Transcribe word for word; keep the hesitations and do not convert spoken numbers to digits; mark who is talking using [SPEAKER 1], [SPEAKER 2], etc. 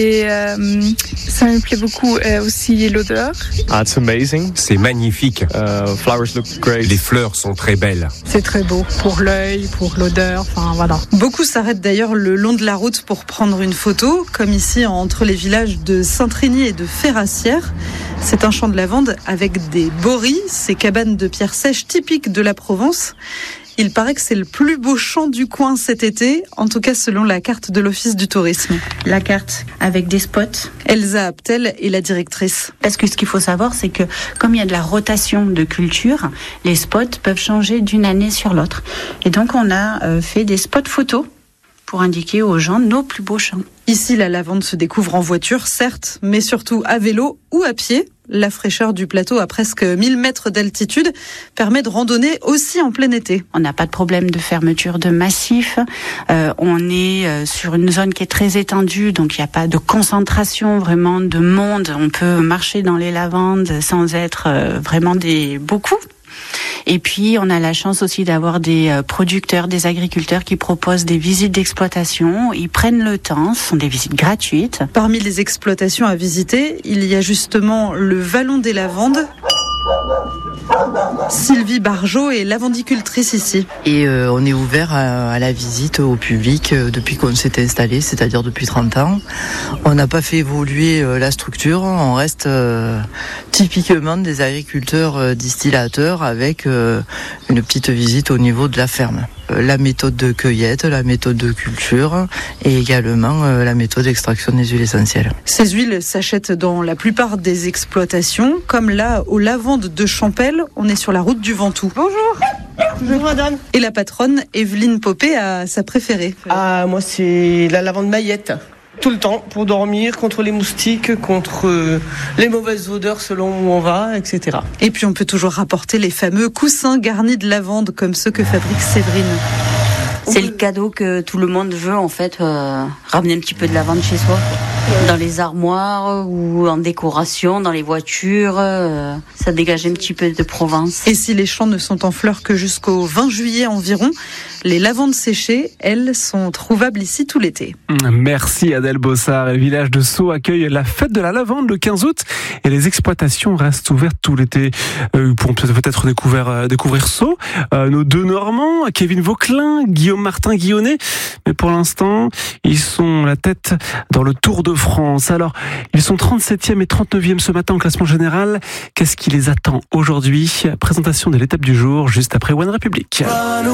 [SPEAKER 1] Et euh, ça me plaît beaucoup euh, aussi l'odeur.
[SPEAKER 2] Ah, it's amazing.
[SPEAKER 3] C'est magnifique.
[SPEAKER 2] Uh, flowers look great.
[SPEAKER 3] Les fleurs sont très belles.
[SPEAKER 1] C'est très beau pour l'œil, pour l'odeur, enfin voilà.
[SPEAKER 4] Beaucoup s'arrêtent d'ailleurs le long de la route pour prendre une photo, comme ici entre les villages de Saint-Trény et de Ferrassières. C'est un champ de lavande avec des boris, ces cabanes de pierre sèche typiques de la Provence. Il paraît que c'est le plus beau champ du coin cet été, en tout cas selon la carte de l'Office du tourisme.
[SPEAKER 5] La carte avec des spots.
[SPEAKER 4] Elsa Aptel est la directrice.
[SPEAKER 5] Parce que ce qu'il faut savoir, c'est que comme il y a de la rotation de culture, les spots peuvent changer d'une année sur l'autre. Et donc on a euh, fait des spots photos pour indiquer aux gens nos plus beaux champs.
[SPEAKER 4] Ici, la lavande se découvre en voiture, certes, mais surtout à vélo ou à pied. La fraîcheur du plateau à presque mille mètres d'altitude permet de randonner aussi en plein été.
[SPEAKER 5] On n'a pas de problème de fermeture de massif. Euh, on est euh, sur une zone qui est très étendue, donc il n'y a pas de concentration vraiment de monde. On peut marcher dans les lavandes sans être euh, vraiment des beaucoup. Et puis, on a la chance aussi d'avoir des producteurs, des agriculteurs qui proposent des visites d'exploitation. Ils prennent le temps, ce sont des visites gratuites.
[SPEAKER 4] Parmi les exploitations à visiter, il y a justement le Vallon des Lavandes. Sylvie Barjot est lavandicultrice ici.
[SPEAKER 6] Et euh, on est ouvert à, à la visite au public euh, depuis qu'on s'est installé, c'est-à-dire depuis trente ans. On n'a pas fait évoluer euh, la structure, on reste euh, typiquement des agriculteurs euh, distillateurs avec euh, une petite visite au niveau de la ferme. Euh, la méthode de cueillette, la méthode de culture et également euh, la méthode d'extraction des huiles essentielles.
[SPEAKER 4] Ces huiles s'achètent dans la plupart des exploitations, comme là aux Lavandes de Champel. On est sur la route du Ventoux.
[SPEAKER 7] Bonjour. Bonjour madame.
[SPEAKER 4] Et la patronne, Evelyne Popé, a sa préférée.
[SPEAKER 7] Ah, moi c'est la lavande maillette. Tout le temps, pour dormir, contre les moustiques, contre les mauvaises odeurs selon où on va, et cetera.
[SPEAKER 4] Et puis on peut toujours rapporter les fameux coussins garnis de lavande, comme ceux que fabrique Séverine.
[SPEAKER 8] C'est le cadeau que tout le monde veut en fait, euh, ramener un petit peu de lavande chez soi. Dans les armoires ou en décoration, dans les voitures, euh, ça dégage un petit peu de Provence.
[SPEAKER 4] Et si les champs ne sont en fleurs que jusqu'au vingt juillet environ, les lavandes séchées, elles, sont trouvables ici tout l'été.
[SPEAKER 9] Merci Adèle Bossard. Le village de Sceaux accueille la fête de la lavande le quinze août et les exploitations restent ouvertes tout l'été. Euh, pour peut-être découvrir, euh, découvrir Sceaux, euh, nos deux Normands, Kevin Vauquelin, Guillaume Martin Guillonnet. Mais pour l'instant, ils sont la tête dans le Tour de France. Alors, ils sont trente-septième et trente-neuvième ce matin au classement général. Qu'est-ce qui les attend aujourd'hui ? Présentation de l'étape du jour juste après One République.